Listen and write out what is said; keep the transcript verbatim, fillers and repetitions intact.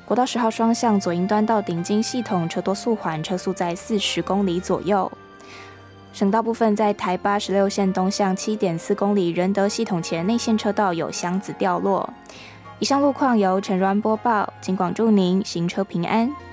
国道十号双向左营端到顶金系统车多速缓，车速在四十公里左右。省道部分，在台八十六线东向 七点四公里仁德系统前内线车道有箱子掉落。以上路况由陈软播报，警广祝您行车平安。